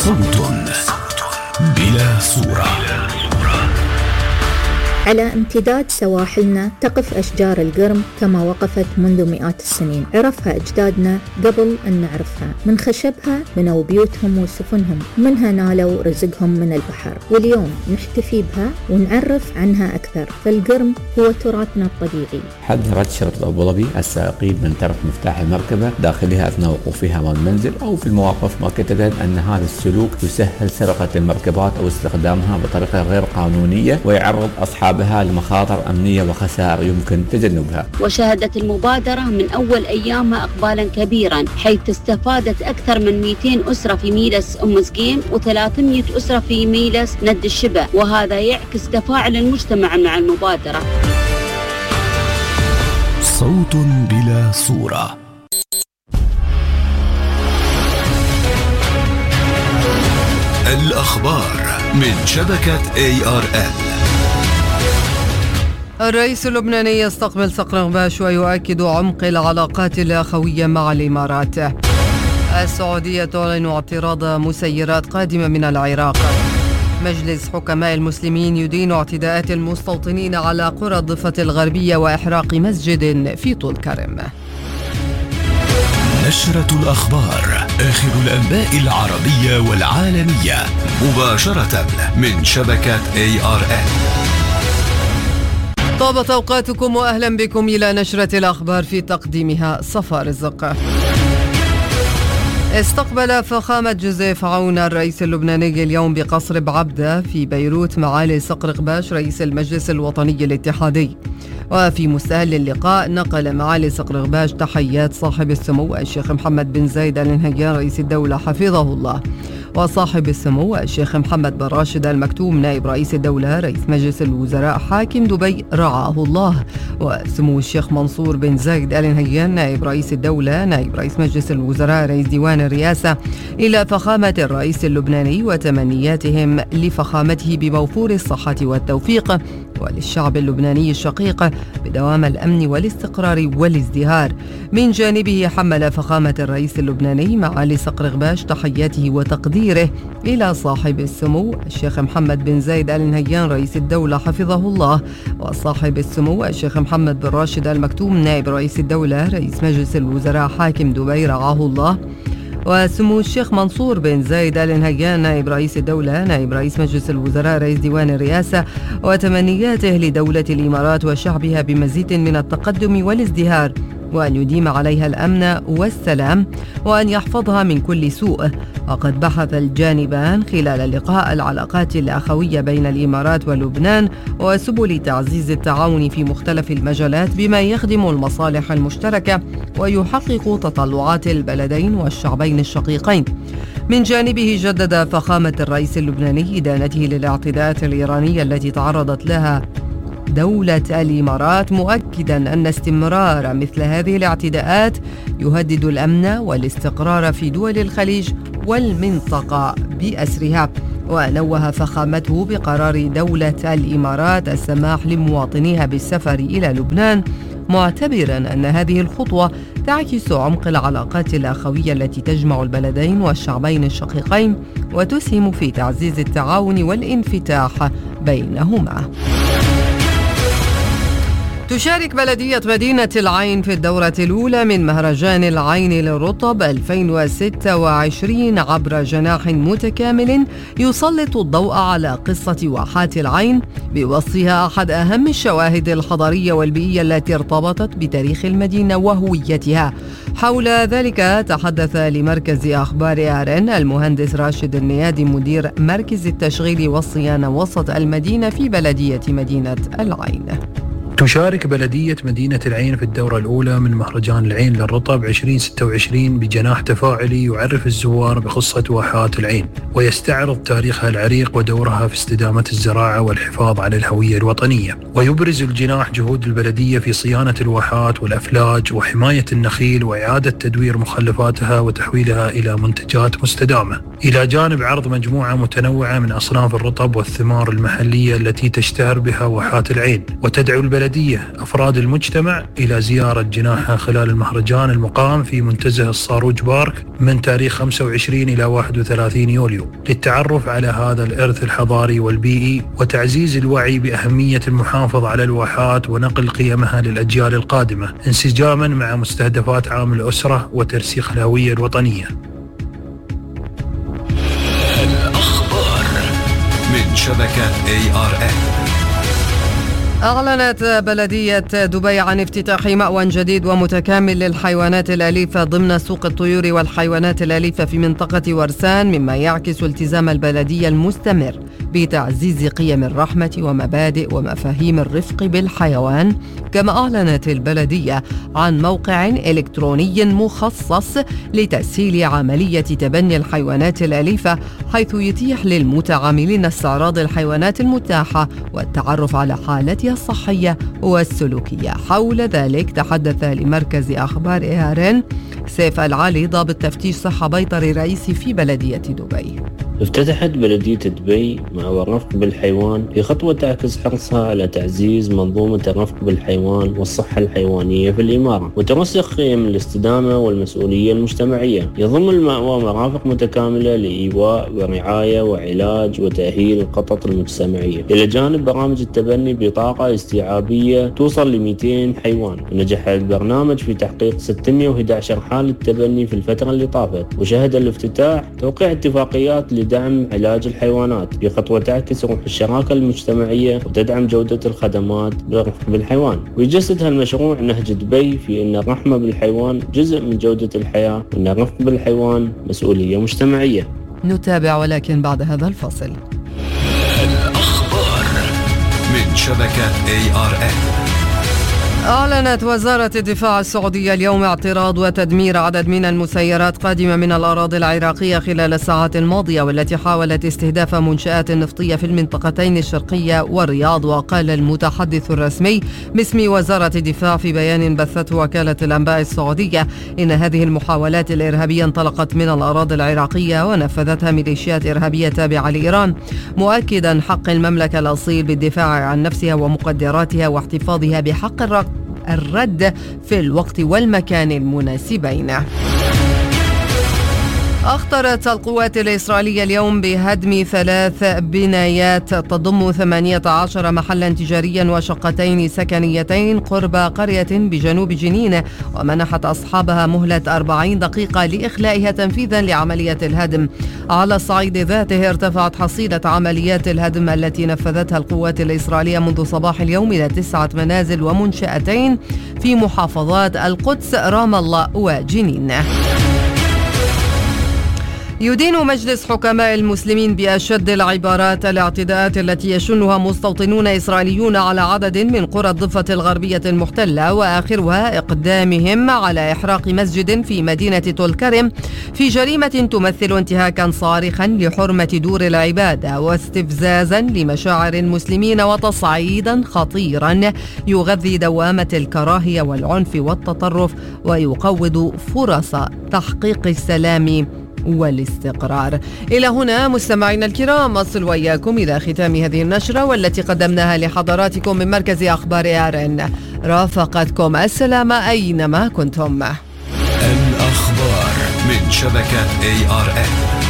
صوت بلا صورة. على امتداد سواحلنا تقف أشجار القرم كما وقفت منذ مئات السنين. عرفها أجدادنا قبل أن نعرفها. من خشبها بنوا بيوتهم وسفنهم، منها نالوا رزقهم من البحر، واليوم نحتفي بها ونعرف عنها أكثر. فالقرم هو تراثنا الطبيعي. حذرت شرطة أبو ظبي السائقين من ترك مفتاح المركبة داخلها أثناء وقوفها أمام المنزل أو في المواقف، مؤكدة أن هذا السلوك يسهل سرقة المركبات أو استخدامها بطريقة غير قانونية ويعرض أصحابها لمخاطر أمنية وخسائر يمكن تجنبها. وشهدت المبادرة من أول أيامها إقبالا كبيرا، حيث استفادت أكثر من 200 أسرة في ميلس أم سقيم و300 أسرة في ميلس ند الشبع، وهذا يعكس تفاعل المجتمع مع المبادرة. صوت بلا صورة. الأخبار من شبكة ARN. الرئيس اللبناني يستقبل صقر غباش ويؤكد عمق العلاقات الأخوية مع الإمارات. السعودية تعلن اعتراض مسيرات قادمة من العراق. مجلس حكماء المسلمين يدين اعتداءات المستوطنين على قرى الضفة الغربية وإحراق مسجد في طول كرم. نشرة الأخبار، آخر الأنباء العربية والعالمية، مباشرة من شبكة ARN. طابت أوقاتكم وأهلا بكم إلى نشرة الأخبار، في تقديمها صفا رزق. استقبل فخامة جوزيف عون الرئيس اللبناني اليوم بقصر بعبدة في بيروت معالي صقر غباش رئيس المجلس الوطني الاتحادي. وفي مستهل اللقاء نقل معالي صقر غباش تحيات صاحب السمو الشيخ محمد بن زايد آل نهيان رئيس الدولة حفظه الله، وصاحب السمو الشيخ محمد بن راشد آل مكتوم نائب رئيس الدولة رئيس مجلس الوزراء حاكم دبي رعاه الله، وسمو الشيخ منصور بن زايد آل نهيان نائب رئيس الدولة نائب رئيس مجلس الوزراء رئيس ديوان الرئاسة إلى فخامة الرئيس اللبناني وتمنياتهم لفخامته بموفور الصحة والتوفيق، وللشعب اللبناني الشقيق بدوام الأمن والاستقرار والازدهار. من جانبه حمل فخامة الرئيس اللبناني معالي صقر غباش تحياته وتقديره إلى صاحب السمو الشيخ محمد بن زايد آل نهيان رئيس الدولة حفظه الله، وصاحب السمو الشيخ محمد بن راشد آل مكتوم نائب رئيس الدولة رئيس مجلس الوزراء حاكم دبي رعاه الله، وسمو الشيخ منصور بن زايد آل نهيان نائب رئيس الدولة نائب رئيس مجلس الوزراء رئيس ديوان الرئاسة، وتمنياته لدولة الإمارات وشعبها بمزيد من التقدم والازدهار، وأن يديم عليها الأمن والسلام وأن يحفظها من كل سوء. وقد بحث الجانبان خلال اللقاء العلاقات الأخوية بين الإمارات ولبنان وسبل تعزيز التعاون في مختلف المجالات بما يخدم المصالح المشتركة ويحقق تطلعات البلدين والشعبين الشقيقين. من جانبه جدد فخامة الرئيس اللبناني إدانته للاعتداءات الإيرانية التي تعرضت لها دولة الإمارات، مؤكدا أن استمرار مثل هذه الاعتداءات يهدد الأمن والاستقرار في دول الخليج والمنطقة بأسرها. ونوه فخامته بقرار دولة الإمارات السماح لمواطنيها بالسفر إلى لبنان، معتبرا أن هذه الخطوة تعكس عمق العلاقات الأخوية التي تجمع البلدين والشعبين الشقيقين وتسهم في تعزيز التعاون والانفتاح بينهما. تشارك بلدية مدينة العين في الدورة الأولى من مهرجان العين للرطب 2026 عبر جناح متكامل يسلط الضوء على قصة واحات العين بوصفها أحد أهم الشواهد الحضارية والبيئية التي ارتبطت بتاريخ المدينة وهويتها. حول ذلك تحدث لمركز أخبار ARN المهندس راشد النيادي مدير مركز التشغيل والصيانة وسط المدينة في بلدية مدينة العين. تشارك بلدية مدينة العين في الدورة الأولى من مهرجان العين للرطب 2026 بجناح تفاعلي يعرف الزوار بقصة واحات العين ويستعرض تاريخها العريق ودورها في استدامة الزراعة والحفاظ على الهوية الوطنية. ويبرز الجناح جهود البلدية في صيانة الواحات والأفلاج وحماية النخيل وإعادة تدوير مخلفاتها وتحويلها إلى منتجات مستدامة، إلى جانب عرض مجموعة متنوعة من أصناف الرطب والثمار المحلية التي تشتهر بها واحات العين. وتدعو البلدية البلدية أفراد المجتمع إلى زيارة جناحها خلال المهرجان المقام في منتزه الصاروج بارك من تاريخ 25 إلى 31 يوليو للتعرف على هذا الإرث الحضاري والبيئي وتعزيز الوعي بأهمية المحافظة على الواحات ونقل قيمها للأجيال القادمة انسجاما مع مستهدفات عام الأسرة وترسيخ الهوية الوطنية. الأخبار من شبكة ARN. أعلنت بلدية دبي عن افتتاح مأوى جديد ومتكامل للحيوانات الأليفة ضمن سوق الطيور والحيوانات الأليفة في منطقة ورسان، مما يعكس التزام البلدية المستمر بتعزيز قيم الرحمة ومبادئ ومفاهيم الرفق بالحيوان. كما أعلنت البلدية عن موقع إلكتروني مخصص لتسهيل عملية تبني الحيوانات الأليفة، حيث يتيح للمتعاملين استعراض الحيوانات المتاحة والتعرف على حالتها الصحية والسلوكية. حول ذلك تحدث لمركز أخبار ARN سيف العالي ضابط تفتيش صحة بيطري رئيسي في بلدية دبي. افتتحت بلدية دبي مأوى الرفق بالحيوان في خطوة تعكس حرصها على تعزيز منظومة الرفق بالحيوان والصحة الحيوانية في الإمارة وترسخ قيم الاستدامة والمسؤولية المجتمعية. يضم المأوى مرافق متكاملة لإيواء ورعاية وعلاج وتأهيل القطط المجتمعية، إلى جانب برامج التبني بطاقة استيعابية توصل ل 200 حيوان. ونجح البرنامج في تحقيق 611 حالة تبني في الفترة اللي طافت، وشهد الافتتاح توقيع اتفاقيات لدعم علاج الحيوانات في خطوة تعكس روح الشراكة المجتمعية وتدعم جودة الخدمات بالرفق بالحيوان. ويجسد هالمشروع نهج دبي في أن الرحمة بالحيوان جزء من جودة الحياة، وأن الرفق بالحيوان مسؤولية مجتمعية. نتابع ولكن بعد هذا الفصل. الأخبار من شبكة ARN. أعلنت وزارة الدفاع السعودية اليوم اعتراض وتدمير عدد من المسيرات قادمة من الأراضي العراقية خلال الساعات الماضية، والتي حاولت استهداف منشآت نفطية في المنطقتين الشرقية والرياض. وقال المتحدث الرسمي باسم وزارة الدفاع في بيان بثته وكالة الأنباء السعودية إن هذه المحاولات الإرهابية انطلقت من الأراضي العراقية ونفذتها ميليشيات إرهابية تابعة لإيران، مؤكدا حق المملكة الأصيل بالدفاع عن نفسها ومقدراتها واحتفاظها بحق الرد في الوقت والمكان المناسبين. أخطرت القوات الإسرائيلية اليوم بهدم 3 بنايات تضم 18 محلا تجاريا وشقتين سكنيتين قرب قرية بجنوب جنين، ومنحت أصحابها مهلة 40 دقيقة لإخلائها تنفيذا لعملية الهدم. على الصعيد ذاته ارتفعت حصيلة عمليات الهدم التي نفذتها القوات الإسرائيلية منذ صباح اليوم إلى 9 منازل ومنشأتين في محافظات القدس، رام الله وجنين. يدين مجلس حكماء المسلمين بأشد العبارات الاعتداءات التي يشنها مستوطنون إسرائيليون على عدد من قرى الضفة الغربية المحتلة، وآخرها إقدامهم على إحراق مسجد في مدينة طول كرم في جريمة تمثل انتهاكا صارخا لحرمة دور العبادة واستفزازا لمشاعر المسلمين وتصعيدا خطيرا يغذي دوامة الكراهية والعنف والتطرف ويقوض فرص تحقيق السلام والاستقرار. إلى هنا مستمعينا الكرام أصل وإياكم إلى ختام هذه النشرة والتي قدمناها لحضراتكم من مركز أخبار ARN. رافقتكم السلامة أينما كنتم. الأخبار من شبكة ARN.